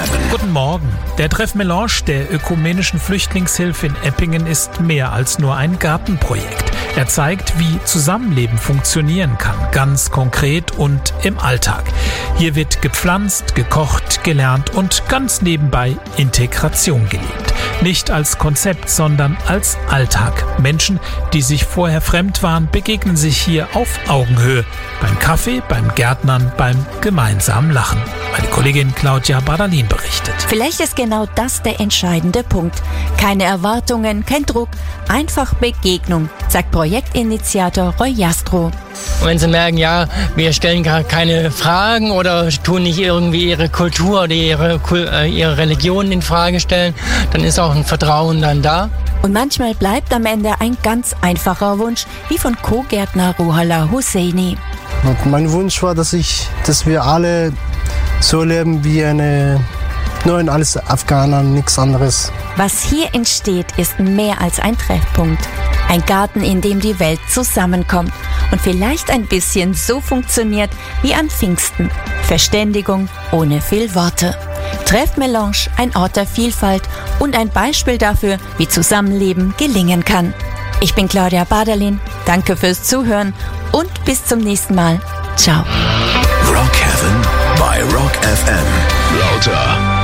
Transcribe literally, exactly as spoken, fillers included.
F M. Guten Morgen. Der Treffmelange der ökumenischen Flüchtlingshilfe in Eppingen ist mehr als nur ein Gartenprojekt. Er zeigt, wie Zusammenleben funktionieren kann, ganz konkret und im Alltag. Hier wird gepflanzt, gekocht, gelernt und ganz nebenbei Integration gelebt. Nicht als Konzept, sondern als Alltag. Menschen, die sich vorher fremd waren, begegnen sich hier auf Augenhöhe. Beim Kaffee, beim Gärtnern, beim gemeinsamen Lachen. Meine Kollegin Claudia Bardalin berichtet. Vielleicht ist genau das der entscheidende Punkt. Keine Erwartungen, kein Druck, einfach Begegnung, sagt Projektinitiator Roy Jastrow. Und wenn sie merken, ja, wir stellen gar keine Fragen oder tun nicht irgendwie ihre Kultur oder ihre, ihre Religion in Frage stellen, dann ist auch ein Vertrauen dann da. Und manchmal bleibt am Ende ein ganz einfacher Wunsch, wie von Co-Gärtner Ruhollah Husseini. Und mein Wunsch war, dass ich, dass wir alle so leben wie eine, nur in alles Afghaner, nichts anderes. Was hier entsteht, ist mehr als ein Treffpunkt. Ein Garten, in dem die Welt zusammenkommt und vielleicht ein bisschen so funktioniert wie an Pfingsten. Verständigung ohne viel Worte. Treffmelange, ein Ort der Vielfalt und ein Beispiel dafür, wie Zusammenleben gelingen kann. Ich bin Claudia Bardalin, danke fürs Zuhören und bis zum nächsten Mal. Ciao. Rock Heaven bei Rock F M. Lauter